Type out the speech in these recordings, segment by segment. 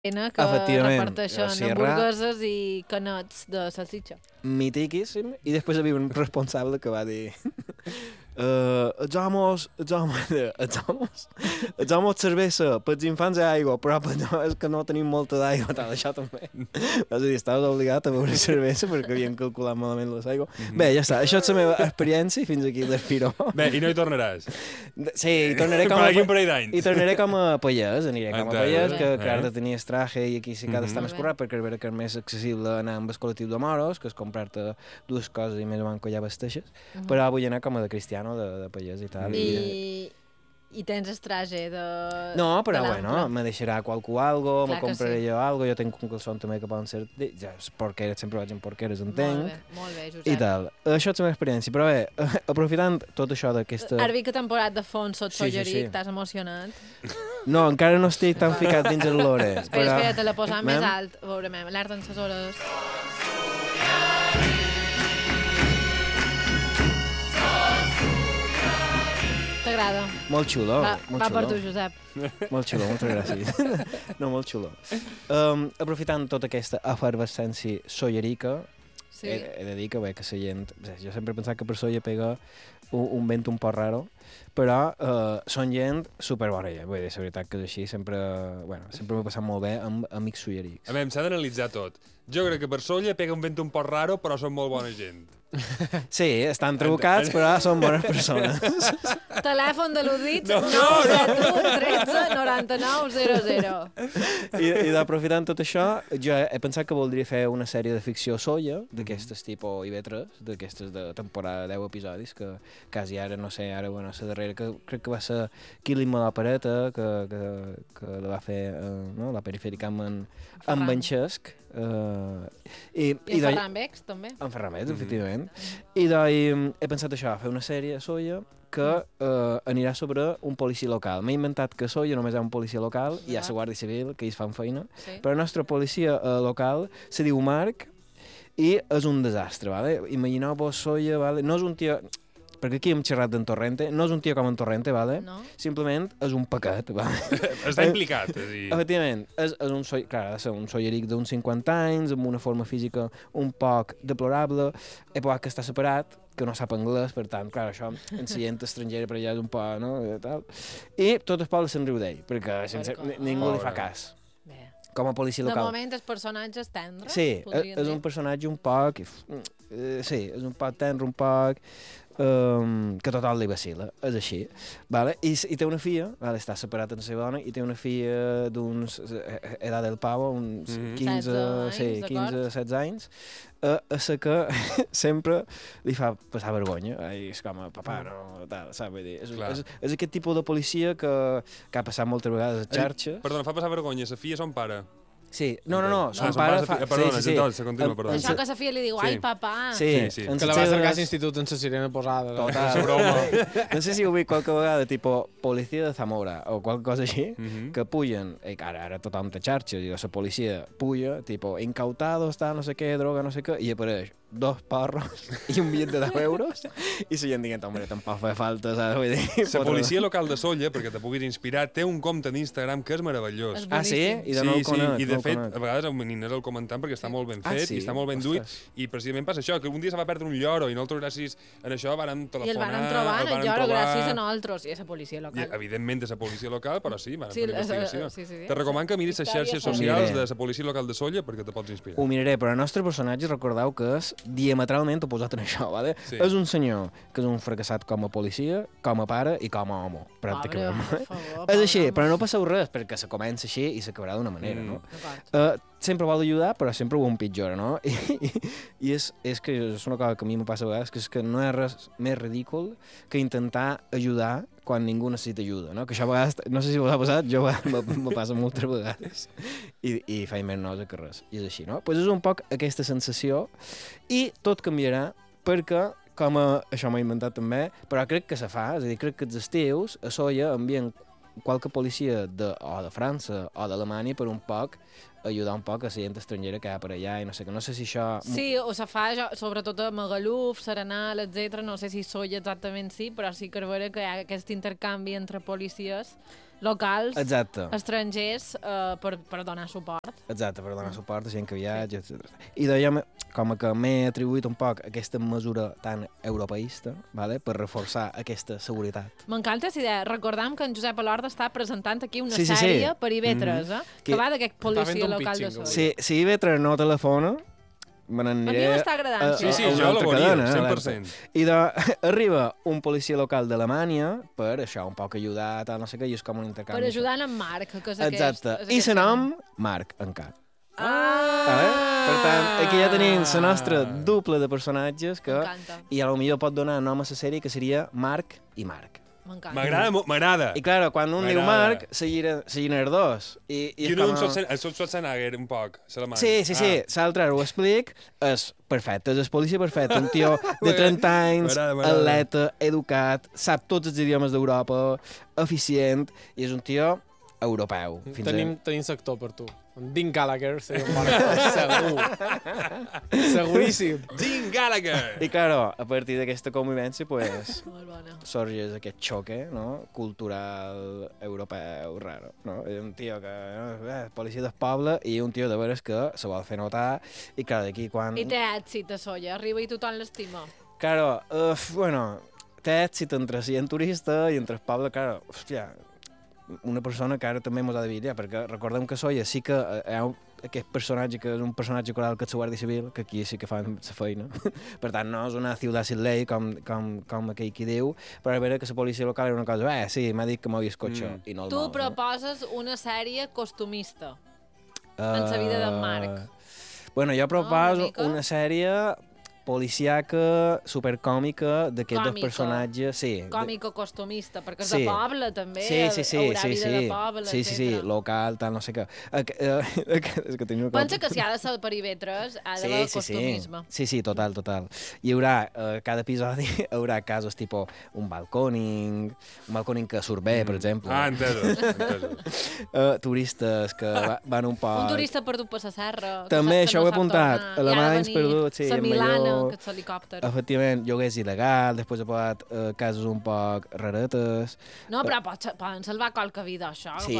que reparteixen hamburgueses i canets de salsitxa. Mitiquíssim, i després hi havia un responsable que va dir els homes cervesa, pels infants hi ha aigua, però és que no tenim molta d'aigua, tal, això també. És a dir, estaves obligat a beure cervesa perquè havien calculat malament l'aigua. Bé, ja està, això és la meva experiència i fins aquí l'espiró. Bé, i no hi tornaràs? Sí, hi tornaré com a pallès, aniré com a pallès, que clar de tenir estraje i aquí sí que ha d'estar més currat perquè és que és més accessible anar amb el col·lectiu de moros, que és comprar-te dues coses i més o menys que ja vesteixes, però vull anar com a de cristiano, de pallès i tal. I tens estraje de... No, però bueno, me deixarà qualcú algo, me compraré jo algo, jo tinc un calçón també que poden ser... Ja, porqueres, sempre vaig en porqueres, entenc. Molt bé, Josep. I tal. Això és la meva experiència, però bé, aprofitant tot això d'aquesta... Has vist que temporada de fons sot Solleric, t'has emocionat? No, encara no estic tan ficat dins el lore. Espera, te la posam més alt, a veure, l'alerta en ses hores... T'agrada? Molt xulo. Va per tu, Josep. Molt xulo, moltes gràcies. No, molt xulo. Aprofitant tota aquesta efervescència sollerica, he de dir que bé, que la gent... Jo sempre he pensat que per Solla pega un vent un poc raro, però són gent superbona. Vull dir, la veritat que és així, sempre m'ha passat molt bé amb amics sollerics. A veure, s'ha d'analitzar tot. Jo crec que per Solla pega un vent un poc raro, però són molt bona gent. Sí, estan trucats, però són bones persones. Telèfon de l'Udit, 971 13 99 00. I d'aprofitant tot això, jo he pensat que voldria fer una sèrie de ficció soia, d'aquestes tipus IB3, d'aquestes de temporada 10 episodis, que quasi ara, no sé, ara, bueno, la darrera, que crec que va ser Killing la Pareta, que la va fer la Perifèrica amb en Xesc. I en Ferran Bex, també. En Ferran Bex, efectivament. I doncs he pensat això, fer una sèrie a Soia que anirà sobre un policia local. M'he inventat que a Soia només hi ha un policia local, i hi ha la Guàrdia Civil, que ells fan feina, però el nostre policia local se diu Marc i és un desastre, ¿vale? Imagineu-vos Soia, ¿vale? No és un tio... Perquè aquí hem xerrat d'en Torrente, no és un tio com en Torrente, ¿vale? No. Simplement és un paquet, ¿vale? Està implicat, és a dir... Efectivament, és un solleric d'uns 50 anys, amb una forma física un poc deplorable, he pogut que està separat, que no sap anglès, per tant, clar, això, en la gent estrangera per allà és un poc, no?, i tal. I tot el poble se'n riu d'ell, perquè ningú li fa cas. Com a policia local. De moment els personatges tendres? Sí, és un personatge un poc... Sí, és un poc tendre, un poc... que tothom li vacila, és així. Vale? I té una filla, vale? Està separat amb la seva dona, i té una filla d'uns edat del pavo, uns 15-16 anys, a la que sempre li fa passar vergonya. És com a papà, no, tal, saps? Vull dir, és aquest tipus de policia que ha passat moltes vegades a xarxes. Perdona, fa passar vergonya, sa filla son pare. Sí, no, son pare... Perdona, se continua, perdona. Això que sa filla li diu, ai, papà. Sí. Que la va cercar a l'institut en sa sirena posada. Total, broma. No sé si ho veig qualque vegada, tipus policia de Zamora o qualque cosa així, que pugen, ara tothom té xarxes, i la policia puja, tipus, incautados, tal, no sé què, droga, no sé què, i apareix 2 porros i un bitllet de 10 euros, i la gent dient, home, tampoc fa falta, saps? Vull dir... La policia local de Solla, perquè te puguis inspirar, té un compte d'Instagram que és meravellós. Ah, sí? I de no el conec. I de fet, a vegades el meniner el comentant perquè està molt ben fet i està molt ben duit, i precisament passa això, que un dia se va perdre un lloro i nosaltres gràcies a això vàrem telefonar... I el vàrem trobar, el lloro, gràcies a nosaltres i a la policia local. Evidentment és la policia local, però sí, vàrem fer investigació. Sí. Te recomano que miris les xarxes socials de la policia local de Solla perquè te pots inspirar. Ho miraré, però el nostre personatge, recordeu que és diametralment oposat a això, ¿vale? Sí. És un senyor que és un fracassat com a policia, com a pare i com a home, pràcticament. És així, però no passeu res, perquè se comença així i s'acabarà d'una manera, no? Sempre vol ajudar, però sempre ho empitjora, no? I és que és una cosa que a mi me passa a vegades, que és que no hi ha res més ridícul que intentar ajudar quan ningú necessita ajuda, no? Que això a vegades, no sé si us ha passat, jo me passa moltes vegades i faig més nosa que res, i és així, no? Pues és un poc aquesta sensació i tot canviarà perquè, com això m'he inventat també, però crec que se fa, és a dir, crec que els estius a Solla envien qualque policia de França o d'Alemanya per un poc ajudar un poc a la gent estrangera que hi ha per allà i no sé què, no sé si això... Sí, o se fa sobretot a Magaluf, Serenal, etc. No sé si Solla exactament sí, però sí que és vera que hi ha aquest intercanvi entre policies locals, Exacte. estrangers, per donar suport. Exacte, per donar suport a gent que viatja, etc. I dèiem, com que m'he atribuït un poc aquesta mesura tan europeista, vale? Per reforçar aquesta seguretat. M'encanta aquesta idea. Recordam que en Josep Alorda està presentant aquí una sèrie per IB3, que va d'aquest policia local de Sóller. Si IB3 no telefona, me n'aniré... A mi m'està agradant. Sí, jo la veuria, 100%. I arriba un policia local d'Alemanya per això, un poc ajudar, tal, no sé què, i és com un intercanvi. Per ajudar en Marc, que és aquest. Exacte. I se nom, Marc, encara. Per tant, aquí ja tenim la nostra dupla de personatges que... I potser pot donar nom a la sèrie que seria Marc i Marc. M'agrada. I clar, quan un diu Marc, seguien els dos. I un són Schwarzenegger, un poc. Sí, l'altre ho explic, és perfecte, és el policia perfecte, un tio de 30 anys, atleta, educat, sap tots els idiomes d'Europa, eficient, i és un tio europeu. Tenim sector per tu. Dean Gallagher seria un bon actor, segur. Seguríssim. Dean Gallagher! I, claro, a partir d'aquesta convivència, pues, sorges aquest xoque, no?, cultural, europeu, raro, no? És un tio que, policia del poble, i un tio de veres que se vol fer notar, i, clar, d'aquí quan... I té èxit a Sóller, arriba i tothom l'estima. Claro, té èxit entre sent turista i entre el poble, claro, hòstia, una persona que ara també mos ha de viure, perquè recordem que Sóller sí que hi ha aquest personatge que és un personatge coral que és la Guàrdia Civil, que aquí sí que fan la feina. Per tant, no és una ciutat sin ley, com aquell qui diu, però a veure que la policia local era una cosa, sí, m'ha dit que m'havies cotxe, i no el Tu proposes una sèrie costumista en la vida d'en Marc. Bueno, jo proposo una sèrie policiaca, supercòmica, d'aquests dos personatges... Còmico-costumista, perquè és de poble, també. Haurà vida de poble, etc. Sí, local, tal, no sé què. Pensa que si ha de ser per IB3, ha d'haver costumisme. Sí, total. Hi haurà, cada episodi, hi haurà casos tipus un balcòning que surt bé, per exemple. Entesos. Turistes que van un poc... Un turista perdut per la serra. També, això ho he apuntat. Alemanys perduts, sí, millor. Aquests helicòpters. Efectivament, lloguers il·legal, després he posat casos un poc raretes. No, però poden salvar qualque vida, això. Sí.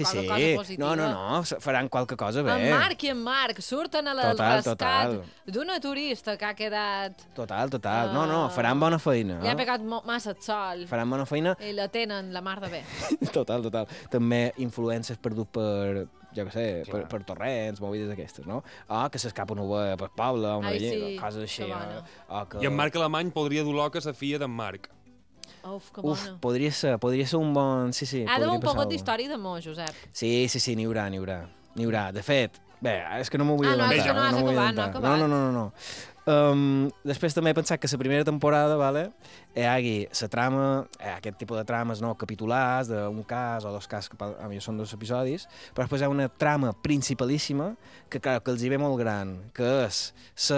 No, faran qualque cosa bé. En Marc i en Marc surten al rescat d'una turista que ha quedat... Total. No, faran bona feina. Li ha pegat massa el sol. Faran bona feina. I la tenen la mar de bé. Total. També influències perdut per... jo què sé, per torrents, movides d'aquestes, no? Que s'escapa una ovella per poble, una coses així. I en Marc Alemany podria dur l'oca a la filla d'en Marc. Que bona. Podria ser un bon... Sí. Ha d'haver un poc d'història d'amor, Josep. Sí, n'hi haurà. De fet, bé, és que no m'ho vull adelantar. No has acabat. No. Després també he pensat que la primera temporada, hi hagi la trama, aquest tipus de trames no capitulars, d'un cas o dos casos, que a mi són 2 episodis, però després hi ha una trama principalíssima que, clar, que els hi ve molt gran, que és hi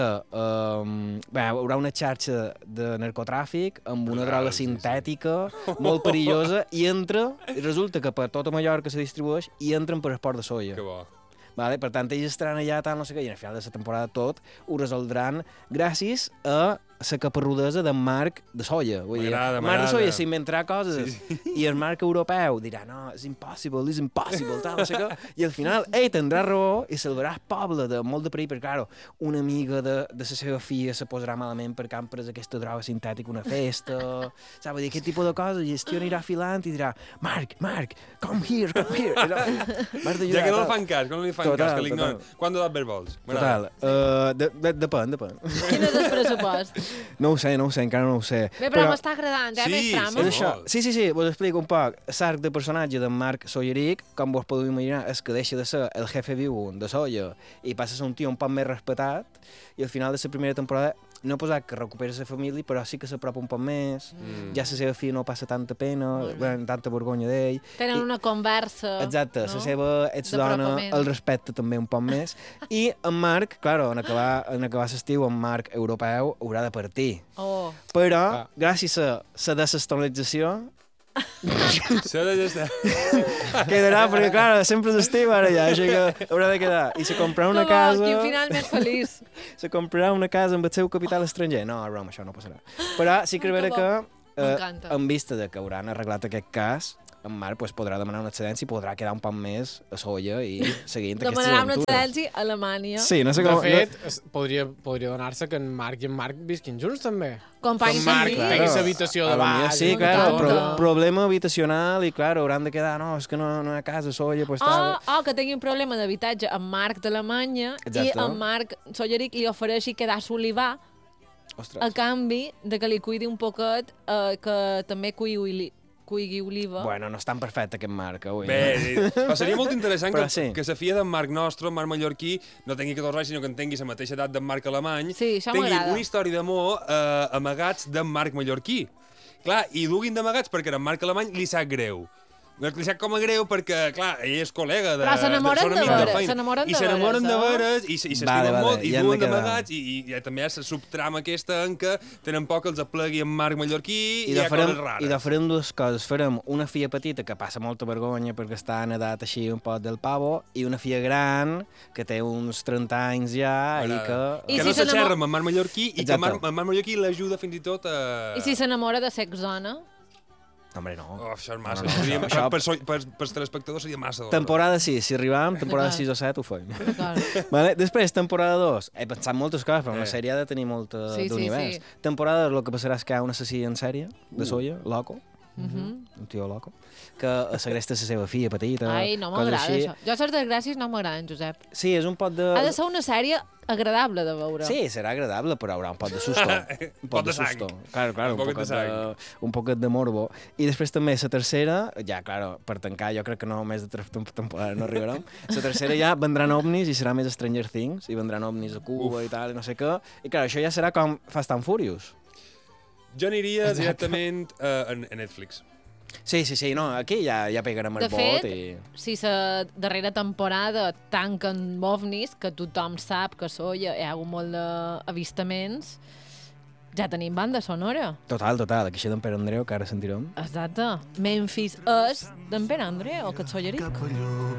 haurà una xarxa de narcotràfic amb una droga sintètica molt perillosa i resulta que per tota Mallorca se distribueix i entren per el port de Sóller. Que bo. Vale? Per tant, ells estaran allà, tal, no sé què, i al final de la temporada tot ho resoldran gràcies a la caparrudesa d'en Marc de Sóller. Marc de Sóller s'inventarà coses i el Marc europeu dirà no, és impossible, tal, no sé què, i al final ell tindrà raó i salvarà el poble de molt de perill, perquè, clar, una amiga de la seva filla se posarà malament perquè han pres aquesta droga sintètica una festa, saps? Vull dir, aquest tipus de coses, i el tio anirà filant i dirà Marc, come here. Ja que no li fan cas, que l'ignoren. Quan de d'haver vols? Total, depèn. Quin és el pressupost? No ho sé, encara no ho sé. Bé, però m'està agradant, més trama. Sí, vos explico un poc. L'arc de personatge d'en Marc Solleric, com vos podeu imaginar, és que deixa de ser el jefe viu de Sóller i passa a ser un tio un poc més respetat, i al final de la primera temporada no he posat que recupera la família, però sí que s'apropa un poc més, ja la seva filla no passa tanta pena, tanta vergonya d'ell. Tenen una conversa. Exacte, la seva exdona el respecta també un poc més, i en Marc, clar, en acabar l'estiu, en Marc europeu haurà de partir. Però, gràcies a la desestonalització, quedarà, perquè clar, sempre és estiu ara ja, així que haurà de quedar. I se comprarà una casa... Quin final més feliç. Se comprarà una casa amb el seu capital estranger. No, això no passarà. Però sí que és vera que, en vista de que hauran arreglat aquest cas, en Marc pues, podrà demanar una excedència i podrà quedar un poc més a Solla i seguint aquestes demanarà aventures. una excedència a Alemanya. Sí, no sé De com... fet, podria donar-se que en Marc i en Marc visquin junts, també. Companys en Marc de tingui l'habitació de baix. Sí, claro, problema habitacional i, claro, hauran de quedar, no, és que no hi ha casa a Solla, pues tal. Que tingui un problema d'habitatge amb Marc d'Alemanya i en Marc Solleric li ofereixi quedar a Solivà a canvi de que li cuidi un poquet que també cuigui oliva. Bueno, no és tan perfecte aquest Marc, avui. Bé, però seria molt interessant que la filla d'en Marc nostre, en Marc mallorquí, no tingui 14 anys, sinó que en tingui la mateixa edat d'en Marc alemany, tingui una història d'amor amagats d'en Marc mallorquí. Clar, i duguin d'amagats perquè en Marc alemany li sap greu. Li sap com a greu perquè, clar, ell és col·lega de... Però s'enamoren de veres. I s'enamoren de veres, i s'estimen molt, i duen d'amagats, i també hi ha la subtrama aquesta en què tenen por que els aplegui en Marc mallorquí i hi ha coses rares. I farem dues coses. Farem una filla petita que passa molta vergonya perquè està en edat així un pot del pavo i una filla gran que té uns 30 anys ja i que... Que no s'aixerra amb en Marc mallorquí i que en Marc mallorquí l'ajuda fins i tot a... I si s'enamora de sexona? Hombre, no. Això és massa. Per telespectadors seria massa. Temporada 6, si arribam, temporada 6 o 7 ho fem. Vale? Després, temporada 2. He pensat moltes coses, però una sèrie ha de tenir molt d'univers. Temporada 2, el que passarà és que hi ha un assassí en sèrie, de Solla, loco. Un tio loco, que segresta la seva filla petita. Ai, no m'agrada això. Jo, les desgràcies no m'agraden, Josep. Sí, és un pot de... Ha de ser una sèrie agradable de veure. Sí, serà agradable, però haurà un pot de susto. Un pot de susto. Claro, un poquet de morbo. I després també la tercera, ja, claro, per tancar, jo crec que no més de 3 temporades no arribarem. La tercera ja vendran ovnis i serà més Stranger Things, i vendran ovnis a Cuba i tal, i no sé què. I clar, això ja serà com Fast and Furious. Jo aniria directament a Netflix. Sí, no, aquí ja pegarem el bot. De fet, si la darrera temporada tanquen ovnis, que tothom sap que hi ha hagut molt d'avistaments, ja tenim banda sonora. Total, aquí d'en Pere Andreu, que ara sentirem. Exacte. Memphis és d'en Pere Andreu, el que et Solleric.